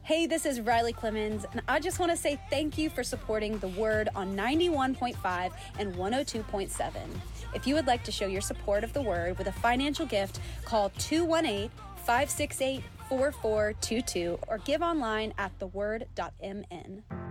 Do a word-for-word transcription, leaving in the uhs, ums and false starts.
Hey, this is Riley Clemens, and I just want to say thank you for supporting The Word on ninety-one point five and one oh two point seven. If you would like to show your support of The Word with a financial gift, call two one eight, five six eight, four four two two or give online at the word dot m n.